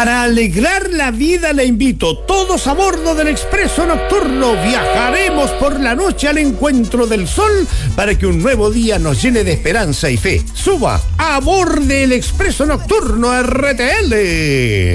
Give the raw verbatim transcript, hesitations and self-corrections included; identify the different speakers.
Speaker 1: Para alegrar la vida le invito, todos a bordo del Expreso Nocturno. Viajaremos por la noche al encuentro del sol para que un nuevo día nos llene de esperanza y fe. Suba a bordo del Expreso Nocturno R T L.